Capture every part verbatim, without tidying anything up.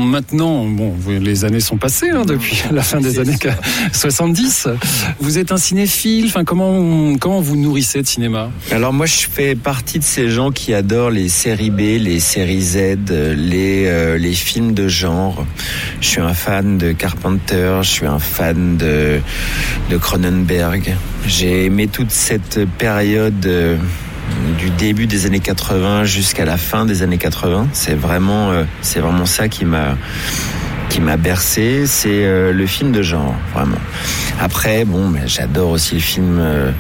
maintenant, bon, les années sont passées hein, depuis la fin des années soixante-dix. Vous êtes un cinéphile. Enfin, comment comment vous nourrissez de cinéma ? Alors moi, je fais partie de ces gens qui adorent les séries B, les séries Z, les euh, les films de genre. Je suis un fan de Carpenter. Je suis un fan de de Cronenberg. J'ai aimé toute cette période. Euh, du début des années quatre-vingts jusqu'à la fin des années quatre-vingts. C'est vraiment, euh, c'est vraiment ça qui m'a, qui m'a bercé. C'est euh, le film de genre, vraiment. Après, bon, mais j'adore aussi le film, euh,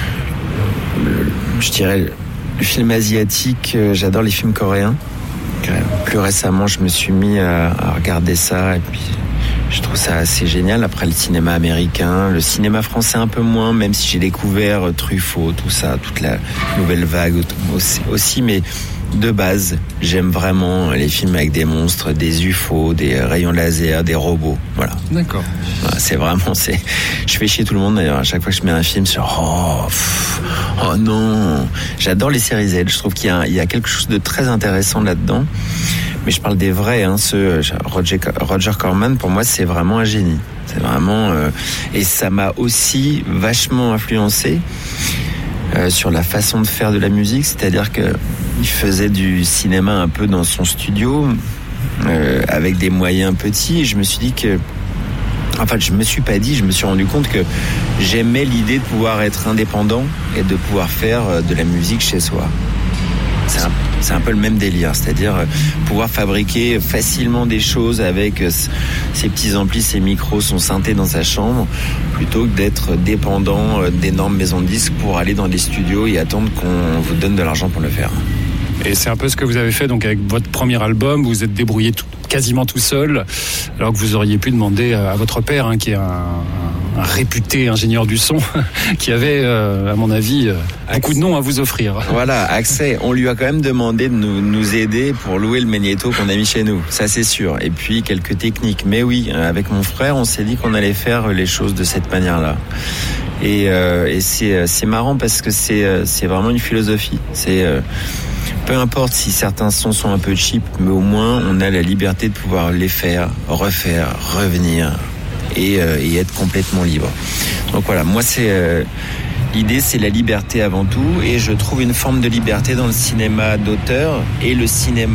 le, je dirais, le film asiatique. Euh, j'adore les films coréens. Plus récemment, je me suis mis à, à regarder ça et puis je trouve ça assez génial. Après, le cinéma américain, le cinéma français un peu moins, même si j'ai découvert Truffaut, tout ça, toute la nouvelle vague aussi, aussi mais de base, j'aime vraiment les films avec des monstres, des U F O, des rayons laser, des robots. Voilà. D'accord. Voilà, c'est vraiment, c'est. Je fais chier tout le monde d'ailleurs. À chaque fois que je mets un film, c'est oh, pff, oh non. J'adore les séries Z. Je trouve qu'il y a, il y a quelque chose de très intéressant là-dedans. Mais je parle des vrais, hein, ceux Roger, Roger Corman. Pour moi, c'est vraiment un génie. C'est vraiment euh, et ça m'a aussi vachement influencé euh, sur la façon de faire de la musique. C'est-à-dire que il faisait du cinéma un peu dans son studio euh, avec des moyens petits. Et je me suis dit que, enfin, je me suis pas dit, je me suis rendu compte que j'aimais l'idée de pouvoir être indépendant et de pouvoir faire de la musique chez soi. C'est un, c'est un peu le même délire, c'est-à-dire pouvoir fabriquer facilement des choses avec ses petits amplis, ses micros, son synthé dans sa chambre, plutôt que d'être dépendant d'énormes maisons de disques pour aller dans des studios et attendre qu'on vous donne de l'argent pour le faire. Et c'est un peu ce que vous avez fait donc avec votre premier album. Vous vous êtes débrouillé tout, quasiment tout seul, alors que vous auriez pu demander à votre père, hein, qui est un, un réputé ingénieur du son, qui avait, euh, à mon avis, beaucoup de noms à vous offrir. Voilà, accès. On lui a quand même demandé de nous, nous aider pour louer le magnéto qu'on a mis chez nous. Ça, c'est sûr. Et puis, quelques techniques. Mais oui, avec mon frère, on s'est dit qu'on allait faire les choses de cette manière-là. Et, euh, et c'est, c'est marrant parce que c'est, c'est vraiment une philosophie. C'est... Euh, Peu importe si certains sons sont un peu cheap, mais au moins on a la liberté de pouvoir les faire, refaire, revenir et, euh, et être complètement libre. Donc voilà, moi c'est euh, l'idée, c'est la liberté avant tout, et je trouve une forme de liberté dans le cinéma d'auteur et le cinéma